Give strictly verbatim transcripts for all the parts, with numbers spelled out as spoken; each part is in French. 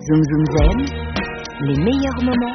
Zoom Zoom Zen, les meilleurs moments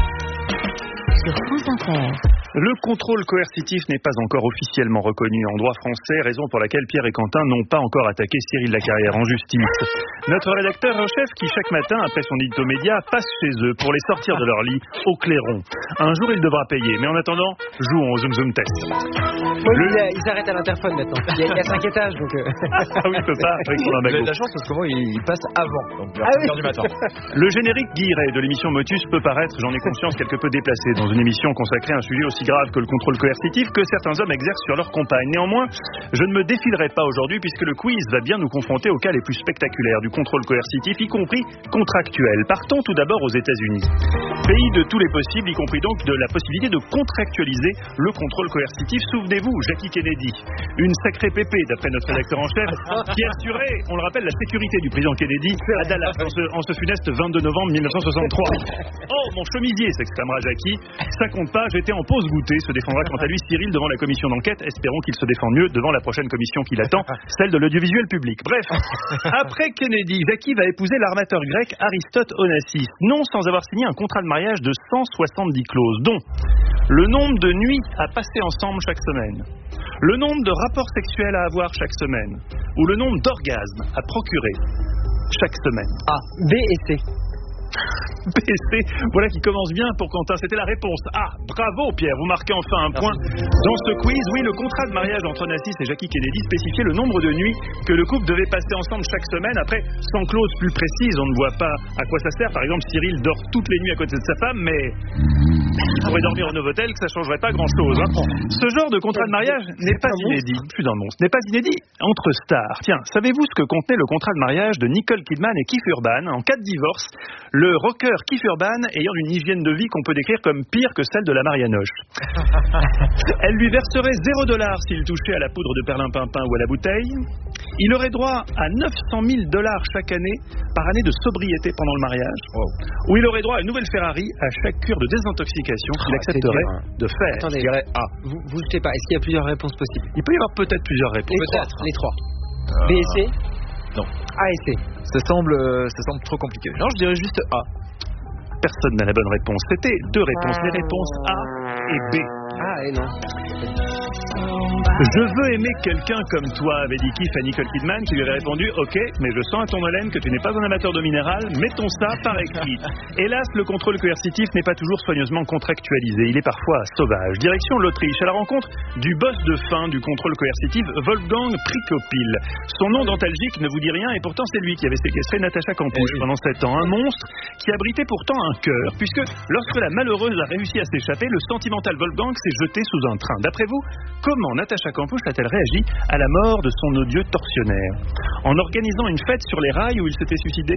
sur France Inter. Le contrôle coercitif n'est pas encore officiellement reconnu en droit français, raison pour laquelle Pierre et Quentin n'ont pas encore attaqué Cyril Lacarrière en justice. Notre rédacteur en chef qui chaque matin, après son édito média, passe chez eux pour les sortir de leur lit au clairon. Un jour, il devra payer, mais en attendant, jouons au Zoom Zoom Test. Oui, le... il, il s'arrête à l'interphone maintenant. Il y a, il y a cinq étages, donc... Euh... Ah oui, c'est ça, avec son Vous avez de la chance parce que moi, il passe avant, donc vers ah cinq heures oui. du matin. Le générique guilleret de l'émission Motus peut paraître, j'en ai conscience, quelque peu déplacé dans une émission consacrée à un sujet aussi grave que le contrôle coercitif que certains hommes exercent sur leur compagne. Néanmoins, je ne me défilerai pas aujourd'hui puisque le quiz va bien nous confronter aux cas les plus spectaculaires du contrôle coercitif, y compris contractuel. Partons tout d'abord aux États-Unis. Pays de tous les possibles, y compris donc de la possibilité de contractualiser le contrôle coercitif. Souvenez-vous, Jackie Kennedy, une sacrée pépée d'après notre rédacteur en chef, qui assurait, on le rappelle, la sécurité du président Kennedy à Dallas en ce, en ce funeste vingt-deux novembre mille neuf cent soixante-trois. Oh, mon chemisier, s'exclamera Jackie. Ça compte pas, j'étais en pause goûter, se défendra quant à lui Cyril devant la commission d'enquête. Espérons qu'il se défende mieux devant la prochaine commission qui l'attend, celle de l'audiovisuel public. Bref, après Kennedy, Jackie va épouser l'armateur grec Aristote Onassis, non sans avoir signé un contrat de mariage de cent soixante-dix clauses, dont le nombre de nuits à passer ensemble chaque semaine, le nombre de rapports sexuels à avoir chaque semaine, ou le nombre d'orgasmes à procurer chaque semaine. A, B et C. B et C, voilà qui commence bien pour Quentin. C'était la réponse A. Bravo Pierre, vous marquez enfin un point dans ce quiz. Oui, le contrat de mariage entre Onassis et Jackie Kennedy spécifiait le nombre de nuits que le couple devait passer ensemble chaque semaine. Après, sans clause plus précise, on ne voit pas à quoi ça sert. Par exemple, Cyril dort toutes les nuits à côté de sa femme, mais il pourrait dormir au Novotel, que ça ne changerait pas grand-chose. Hein. Ce genre de contrat de mariage n'est pas inédit. Plus d'un monstre. N'est pas inédit entre stars. Tiens, savez-vous ce que contenait le contrat de mariage de Nicole Kidman et Keith Urban en cas de divorce? Le rocker Keith Urban ayant une hygiène de vie qu'on peut décrire comme pire que celle de la Marianoche. Elle lui verserait zéro dollar s'il touchait à la poudre de perlimpinpin ou à la bouteille. Il aurait droit à neuf cent mille dollars chaque année par année de sobriété pendant le mariage. Wow. Ou il aurait droit à une nouvelle Ferrari à chaque cure de désintoxication qu'il ah, accepterait de faire. Attendez, je dirais A. Vous ne savez pas, est-ce qu'il y a plusieurs réponses possibles? Il peut y avoir peut-être plusieurs réponses. Les trois. Les trois. Euh... B et C? Non. A et C. Ça semble, ça semble trop compliqué. Non, je dirais juste A. Personne n'a la bonne réponse. C'était deux réponses. Les réponses A et B. Ah et non. Je veux aimer quelqu'un comme toi, avait dit Keith à Nicole Kidman, qui lui avait répondu « Ok, mais je sens à ton haleine que tu n'es pas un amateur de minéral, mettons ça par écrit. » Hélas, le contrôle coercitif n'est pas toujours soigneusement contractualisé. Il est parfois sauvage. Direction l'Autriche, à la rencontre du boss de fin du contrôle coercitif, Wolfgang Prikopil. Son nom d'antalgique ne vous dit rien, et pourtant c'est lui qui avait séquestré Natacha Kampusch pendant sept ans. Un monstre qui abritait pourtant un cœur, puisque lorsque la malheureuse a réussi à s'échapper, le sentimental Wolfgang s'est jeté sous un train. D'après vous, comment Natacha Kampusch a-t-elle réagi à la mort de son odieux tortionnaire? En organisant une fête sur les rails où il s'était suicidé?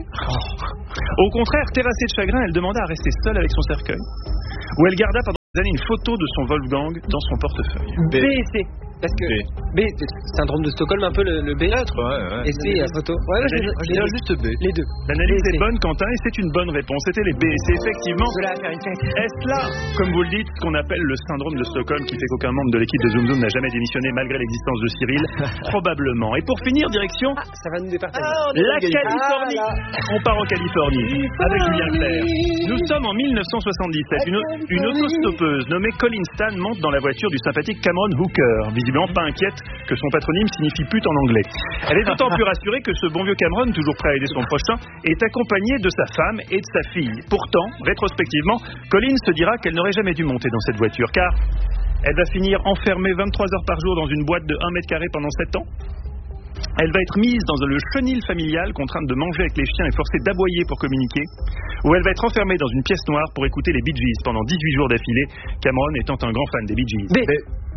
Au contraire, terrassée de chagrin, elle demanda à rester seule avec son cercueil, où elle garda pendant des années une photo de son Wolfgang dans son portefeuille. B et C. Parce que B, B syndrome de Stockholm, un peu le, le B. Ouais, ouais. Et C, la photo. Ouais, ouais, je dirais juste B. Les deux. L'analyse est bonne, Quentin, et c'est une bonne réponse. C'était les B et C, effectivement. De là à faire une fête. Est-ce là, comme vous le dites, ce qu'on appelle le syndrome de Stockholm qui fait qu'aucun membre de l'équipe de Zoom Zoom n'a jamais démissionné malgré l'existence de Cyril? Probablement. Et pour finir, direction ah, ça va nous départager. Ah, la Californie. Ah, on part en Californie avec Julien Clerc. Nous sommes en mille neuf cent soixante-dix-sept. Une, une autostoppeuse nommée Colin Stan monte dans la voiture du sympathique Cameron Hooker, visiblement pas inquiète que son patronyme signifie pute en anglais. Elle est d'autant plus rassurée que ce bon vieux Cameron, toujours prêt à aider son prochain, est accompagné de sa femme et de sa fille. Pourtant, rétrospectivement, Colin se dira qu'elle n'aurait jamais dû monter dans cette voiture, car elle va finir enfermée vingt-trois heures par jour dans une boîte de un mètre carré pendant sept ans. Elle va être mise dans le chenil familial, contrainte de manger avec les chiens et forcée d'aboyer pour communiquer, ou elle va être enfermée dans une pièce noire pour écouter les Bee Gees pendant dix-huit jours d'affilée, Cameron étant un grand fan des Bee Gees. B.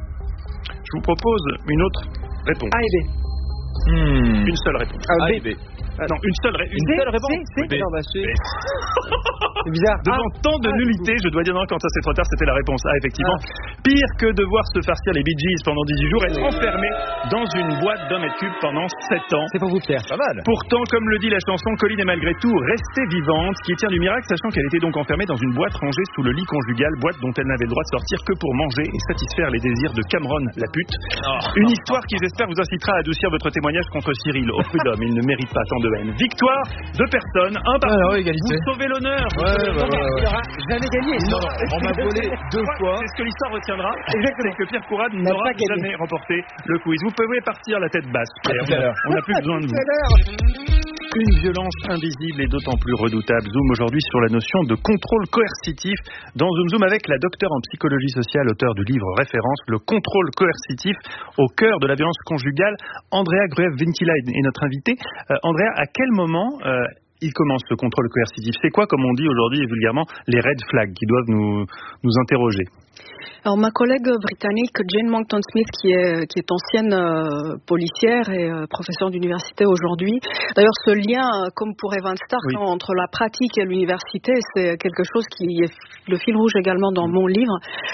Je vous propose une autre réponse. A et B. Hmm. Une seule réponse. A et B. Non, une seule, ré- une C, seule réponse. C, C. B. Non, bah, C. B. C'est bizarre. Devant ah, tant de ah, nullité, je dois dire non, quand ça c'est trop tard, c'était la réponse A, effectivement. Ah. Pire que de voir se farcir les Bee Gees pendant dix-huit jours, être enfermé dans une boîte d'un mètre cube pendant sept ans. C'est pour vous, Pierre. Pas mal. Pourtant, comme le dit la chanson, Colin est malgré tout restée vivante, ce qui tient du miracle, sachant qu'elle était donc enfermée dans une boîte rangée sous le lit conjugal, boîte dont elle n'avait le droit de sortir que pour manger et satisfaire les désirs de Cameron, la pute. Oh. Une histoire qui, j'espère, vous incitera à adoucir votre témoignage contre Cyril. Au prud'homme, il ne mérite pas tant de de haine. Victoire de personne, un partout. Alors, égalité. Vous sauvez l'honneur. Ouais, ouais, ouais, ouais. Il n'aura jamais gagné. Non, non, on m'a volé deux fois. C'est ce que l'histoire retiendra. Exactement. C'est que Pierre Courade n'a n'aura pas gagné. jamais remporté le quiz. Vous pouvez partir la tête basse, Pierre. À tout à l'heure. On n'a plus besoin de vous. Tout à l'heure. Une violence invisible et d'autant plus redoutable. Zoom aujourd'hui sur la notion de contrôle coercitif. Dans Zoom Zoom avec la docteure en psychologie sociale, auteure du livre référence, Le contrôle coercitif au cœur de la violence conjugale. Andrea Gruev-Vintila est notre invitée. Euh, Andrea, à quel moment euh, il commence ce contrôle coercitif? C'est quoi, comme on dit aujourd'hui vulgairement, les red flags qui doivent nous, nous interroger? Alors ma collègue britannique Jane Monckton-Smith, qui est, qui est ancienne euh, policière et euh, professeure d'université aujourd'hui, d'ailleurs ce lien, euh, comme pour Evan Stark, oui. hein, entre la pratique et l'université, c'est quelque chose qui est le fil rouge également dans mon livre,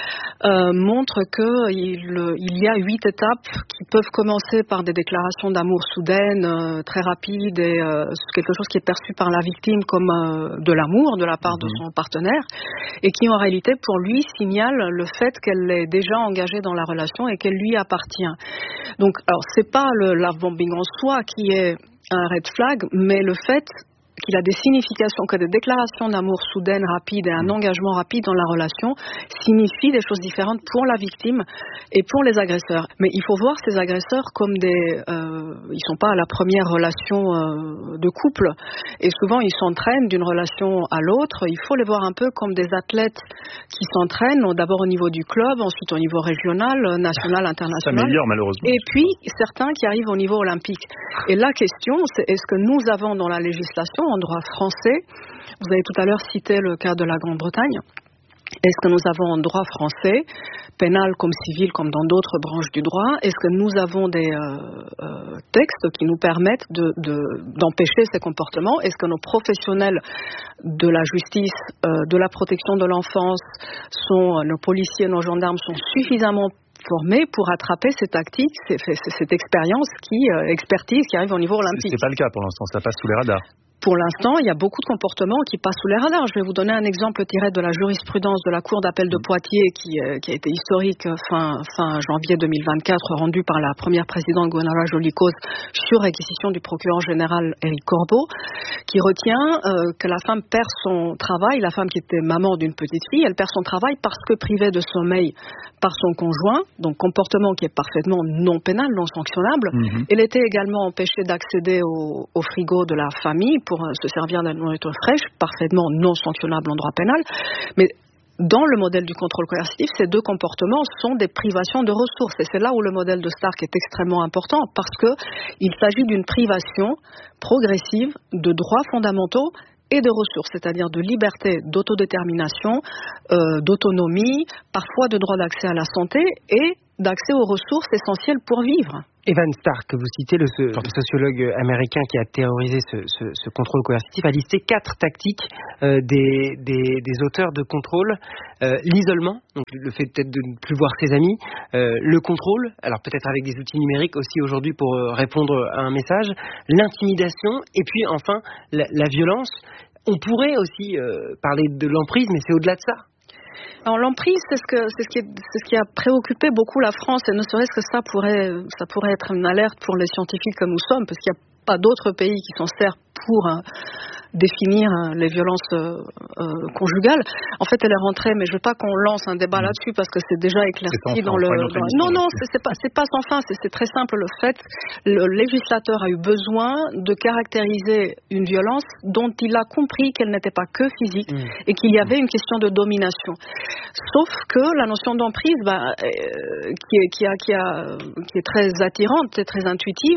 euh, montre qu'il il y a huit étapes qui peuvent commencer par des déclarations d'amour soudaines, euh, très rapides, et euh, quelque chose qui est perçu par la victime comme euh, de l'amour de la part mmh. de son partenaire, et qui en réalité pour lui signale le fait qu'elle est déjà engagée dans la relation et qu'elle lui appartient. Donc, alors c'est pas le love bombing en soi qui est un red flag, mais le fait qu'il a des significations, que des déclarations d'amour soudaines, rapides et un engagement rapide dans la relation signifient des choses différentes pour la victime et pour les agresseurs. Mais il faut voir ces agresseurs comme des... Euh, ils sont pas à la première relation euh, de couple, et souvent ils s'entraînent d'une relation à l'autre. Il faut les voir un peu comme des athlètes qui s'entraînent, d'abord au niveau du club, ensuite au niveau régional, national, international. Ça m'améliore malheureusement. Et puis certains qui arrivent au niveau olympique. Et la question, c'est est-ce que nous avons dans la législation, en droit français, vous avez tout à l'heure cité le cas de la Grande-Bretagne, est-ce que nous avons en droit français, pénal comme civil comme dans d'autres branches du droit, est-ce que nous avons des euh, euh, textes qui nous permettent de, de, d'empêcher ces comportements? Est-ce que nos professionnels de la justice, euh, de la protection de l'enfance, sont, nos policiers, nos gendarmes sont suffisamment formés pour attraper ces tactiques, ces, ces, cette expérience qui, euh, expertise qui arrive au niveau olympique? C'est pas le cas pour l'instant, ça passe sous les radars. Pour l'instant, il y a beaucoup de comportements qui passent sous les radars. Je vais vous donner un exemple tiré de la jurisprudence de la Cour d'appel de Poitiers qui, euh, qui a été historique fin, fin janvier deux mille vingt-quatre, rendue par la première présidente Gwenaëlla Joly-Coz sur réquisition du procureur général Éric Corbeau, qui retient euh, que la femme perd son travail, la femme qui était maman d'une petite fille, elle perd son travail parce que privée de sommeil par son conjoint, donc comportement qui est parfaitement non pénal, non sanctionnable. Mmh. Elle était également empêchée d'accéder au, au frigo de la famille pour se servir de la nourriture fraîche, parfaitement non sanctionnable en droit pénal. Mais dans le modèle du contrôle coercitif, ces deux comportements sont des privations de ressources. Et c'est là où le modèle de Stark est extrêmement important, parce qu'il s'agit d'une privation progressive de droits fondamentaux et de ressources, c'est-à-dire de liberté, d'autodétermination, euh, d'autonomie, parfois de droit d'accès à la santé et d'accès aux ressources essentielles pour vivre. Evan Stark, que vous citez, le, le sociologue américain qui a théorisé ce, ce, ce contrôle coercitif, a listé quatre tactiques euh, des, des, des auteurs de contrôle. Euh, l'isolement, donc le fait peut-être de ne plus voir ses amis, euh, le contrôle, alors peut-être avec des outils numériques aussi aujourd'hui pour euh, répondre à un message, l'intimidation, et puis enfin la, la violence. On pourrait aussi euh, parler de l'emprise, mais c'est au-delà de ça. Alors l'emprise, c'est ce, que, c'est, ce qui est, c'est ce qui a préoccupé beaucoup la France, et ne serait-ce que ça pourrait, ça pourrait être une alerte pour les scientifiques que nous sommes, parce qu'il n'y a pas d'autres pays qui s'en servent pour euh, définir euh, les violences euh, euh, conjugales. En fait, elle est rentrée, mais je veux pas qu'on lance un débat mmh. là-dessus parce que c'est déjà éclairci dans le. Dans... Non, non, c'est, c'est pas, c'est pas sans fin. C'est, c'est très simple. Le fait, le législateur a eu besoin de caractériser une violence dont il a compris qu'elle n'était pas que physique mmh. et qu'il y avait une question de domination. Sauf que la notion d'emprise, bah, euh, qui, est, qui, a, qui, a, qui est très attirante et très intuitive.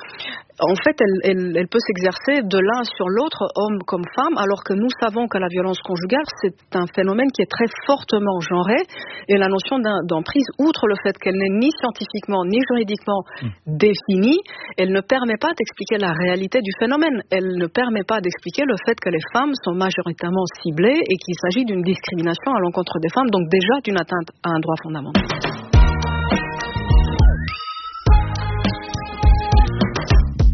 En fait, elle, elle, elle peut s'exercer de l'un sur l'autre, homme comme femme, alors que nous savons que la violence conjugale, c'est un phénomène qui est très fortement genré, et la notion d'emprise, outre le fait qu'elle n'est ni scientifiquement ni juridiquement mmh. définie, elle ne permet pas d'expliquer la réalité du phénomène. Elle ne permet pas d'expliquer le fait que les femmes sont majoritairement ciblées et qu'il s'agit d'une discrimination à l'encontre des femmes, donc déjà d'une atteinte à un droit fondamental.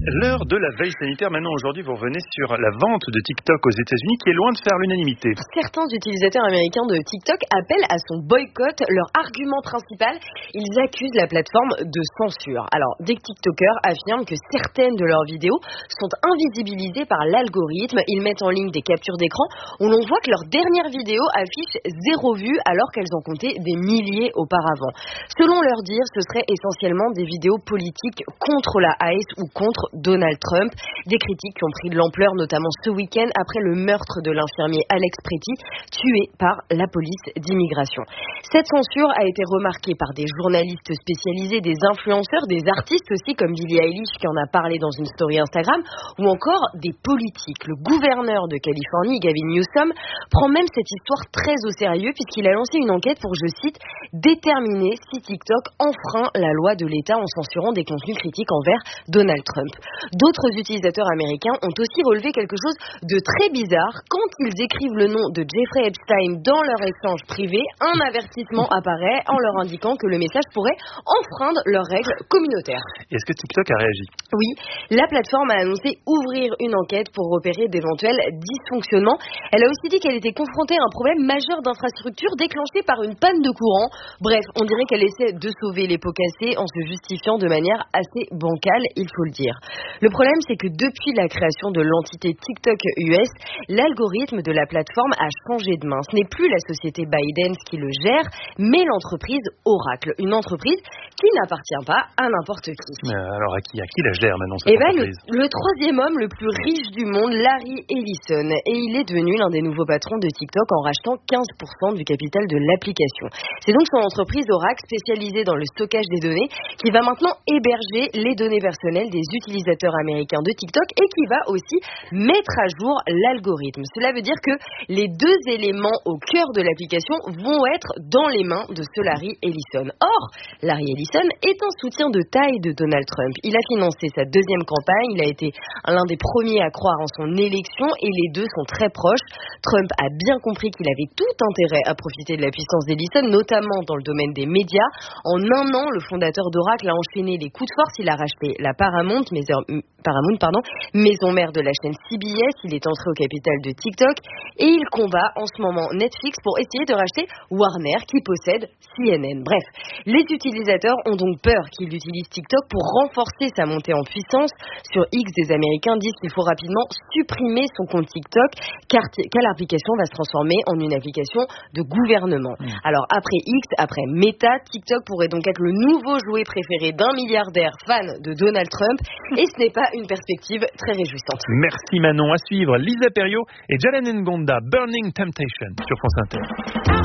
L'heure de la veille sanitaire. Maintenant, aujourd'hui, vous revenez sur la vente de TikTok aux États-Unis qui est loin de faire l'unanimité. Certains utilisateurs américains de TikTok appellent à son boycott. Leur argument principal, ils accusent la plateforme de censure. Alors, des TikTokers affirment que certaines de leurs vidéos sont invisibilisées par l'algorithme. Ils mettent en ligne des captures d'écran où l'on voit que leurs dernières vidéos affichent zéro vue alors qu'elles en comptaient des milliers auparavant. Selon leur dire, ce seraient essentiellement des vidéos politiques contre la I C E ou contre Donald Trump, des critiques qui ont pris de l'ampleur notamment ce week-end après le meurtre de l'infirmier Alex Pretty, tué par la police d'immigration. Cette censure a été remarquée par des journalistes spécialisés, des influenceurs, des artistes aussi comme Billie Eilish qui en a parlé dans une story Instagram, ou encore des politiques. Le gouverneur de Californie, Gavin Newsom, prend même cette histoire très au sérieux puisqu'il a lancé une enquête pour, je cite, déterminer si TikTok enfreint la loi de l'État en censurant des contenus critiques envers Donald Trump. D'autres utilisateurs américains ont aussi relevé quelque chose de très bizarre. Quand ils écrivent le nom de Jeffrey Epstein dans leur échange privé, un avertissement apparaît en leur indiquant que le message pourrait enfreindre leurs règles communautaires. Est-ce que TikTok a réagi ? Oui, la plateforme a annoncé ouvrir une enquête pour repérer d'éventuels dysfonctionnements. Elle a aussi dit qu'elle était confrontée à un problème majeur d'infrastructure déclenché par une panne de courant. Bref, on dirait qu'elle essaie de sauver les pots cassés en se justifiant de manière assez bancale, il faut le dire. Le problème, c'est que depuis la création de l'entité TikTok U S, l'algorithme de la plateforme a changé de main. Ce n'est plus la société ByteDance qui le gère, mais l'entreprise Oracle, une entreprise qui n'appartient pas à n'importe qui. Euh, alors à qui, à qui la gère maintenant cette Eh ben, entreprise ? le, le troisième homme le plus riche du monde, Larry Ellison, et il est devenu l'un des nouveaux patrons de TikTok en rachetant quinze pour cent du capital de l'application. C'est donc son entreprise Oracle, spécialisée dans le stockage des données, qui va maintenant héberger les données personnelles des utilisateurs américains de TikTok et qui va aussi mettre à jour l'algorithme. Cela veut dire que les deux éléments au cœur de l'application vont être dans les mains de ce Larry Ellison. Or, Larry Ellison est un soutien de taille de Donald Trump. Il a financé sa deuxième campagne, il a été l'un des premiers à croire en son élection et les deux sont très proches. Trump a bien compris qu'il avait tout intérêt à profiter de la puissance d'Ellison, notamment dans le domaine des médias. En un an, le fondateur d'Oracle a enchaîné les coups de force. Il a racheté la Paramount, maison, Paramount pardon, maison mère de la chaîne C B S. Il est entré au capital de TikTok et il combat en ce moment Netflix pour essayer de racheter Warner qui possède C N N. Bref, les utilisateurs ont donc peur qu'il utilise TikTok pour renforcer sa montée en puissance. Sur X, des Américains disent qu'il faut rapidement supprimer son compte TikTok car, car l'application va se transformer en une application de gouvernement. Mmh. Alors après X, après Meta, TikTok pourrait donc être le nouveau jouet préféré d'un milliardaire fan de Donald Trump et ce n'est pas une perspective très réjouissante. Merci Manon. À suivre, Lisa Perriot et Jalen Ngonda, Burning Temptation sur France Inter.